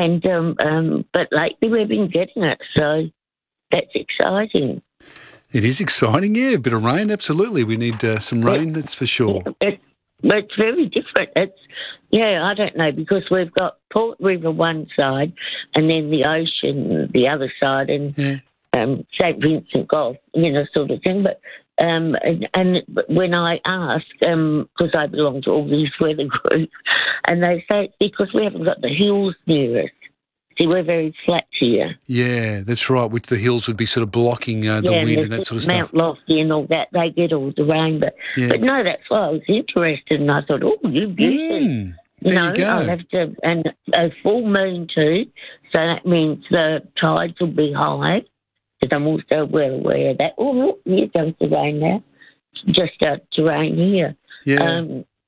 And but lately we've been getting it, so that's exciting. It is exciting, yeah. A bit of rain, absolutely. We need some rain, that's for sure. It's very different. I don't know, because we've got Port River one side and then the ocean the other side, and St. Vincent Gulf, sort of thing. But and when I ask, because I belong to all these weather groups, and they say it's because we haven't got the hills near us. See, we're very flat here. Yeah, that's right, which the hills would be sort of blocking the wind and that sort of stuff. Mount Lofty and all that, they get all the rain. But no, that's why I was interested, and I thought, you're beautiful. There you go. I'll have to, and a full moon too, so that means the tides will be high, because I'm also well aware of that. Here comes the rain now. Just started to rain here. Yeah.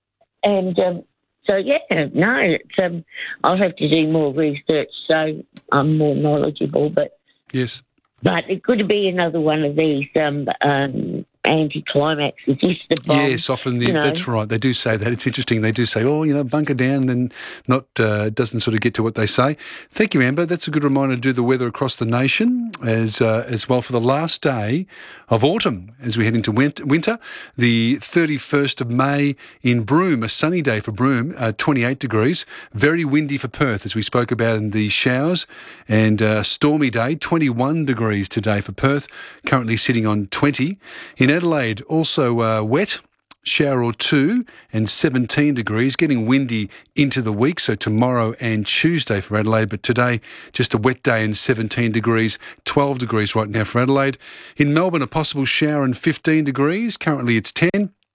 So, I'll have to do more research so I'm more knowledgeable. But it could be another one of these anticlimaxes. Just the bomb, yes, often that's right. They do say that. It's interesting. They do say, bunker down, and doesn't sort of get to what they say. Thank you, Amber. That's a good reminder to do the weather across the nation as well for the last day of autumn as we head into winter. The 31st of May in Broome, a sunny day for Broome, 28 degrees. Very windy for Perth, as we spoke about in the showers, and stormy day, 21 degrees today for Perth, currently sitting on 20. In Adelaide, also wet, shower or two, and 17 degrees, getting windy into the week, so tomorrow and Tuesday for Adelaide, but today just a wet day and 17 degrees, 12 degrees right now for Adelaide. In Melbourne, a possible shower and 15 degrees, currently it's 10.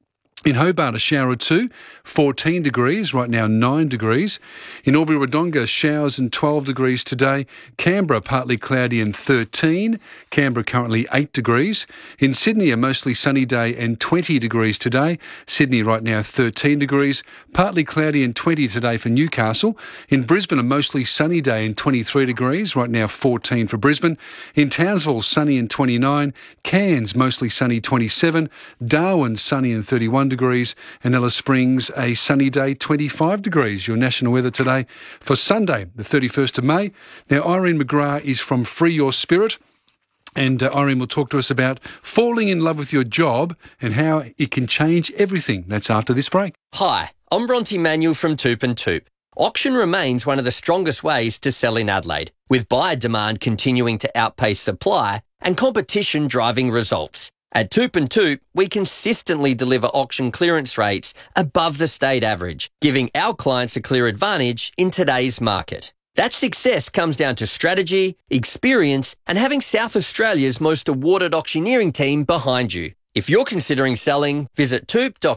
In Hobart, a shower or two, 14 degrees, right now 9 degrees. In Albury-Wodonga, showers and 12 degrees today. Canberra, partly cloudy and 13. Canberra currently 8 degrees. In Sydney, a mostly sunny day and 20 degrees today. Sydney right now 13 degrees. Partly cloudy and 20 today for Newcastle. In Brisbane, a mostly sunny day and 23 degrees, right now 14 for Brisbane. In Townsville, sunny and 29. Cairns, mostly sunny 27. Darwin, sunny and 31 degrees, and Alice Springs a sunny day, 25 degrees. Your national weather today for Sunday, the 31st of May. Now, Irene McGrath is from Free Your Spirit, and Irene will talk to us about falling in love with your job and how it can change everything. That's after this break. Hi, I'm Bronte Manuel from Toop and Toop. Auction remains one of the strongest ways to sell in Adelaide, with buyer demand continuing to outpace supply and competition driving results. At Toop and Toop, we consistently deliver auction clearance rates above the state average, giving our clients a clear advantage in today's market. That success comes down to strategy, experience, and having South Australia's most awarded auctioneering team behind you. If you're considering selling, visit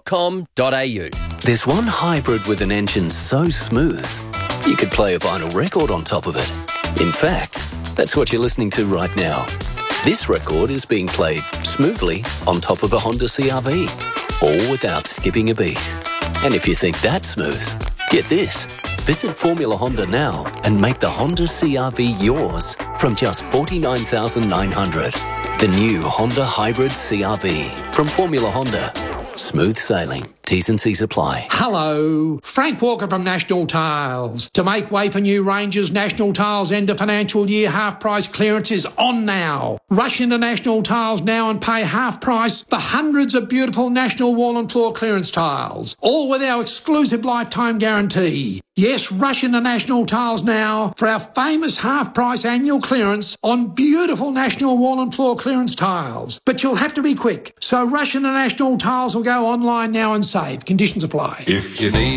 toop.com.au. There's one hybrid with an engine so smooth, you could play a vinyl record on top of it. In fact, that's what you're listening to right now. This record is being played smoothly on top of a Honda CR-V, all without skipping a beat. And if you think that's smooth, get this. Visit Formula Honda now and make the Honda CR-V yours from just $49,900. The new Honda Hybrid CR-V from Formula Honda. Smooth sailing. T's and C's apply. Hello, Frank Walker from National Tiles. To make way for new ranges, National Tiles end of financial year half price clearance is on now. Rush into National Tiles now and pay half price for hundreds of beautiful National wall and floor clearance tiles, all with our exclusive lifetime guarantee. Yes, rush into National Tiles now for our famous half price annual clearance on beautiful National wall and floor clearance tiles. But you'll have to be quick, so rush into National Tiles or go online now and save. Conditions apply. If you need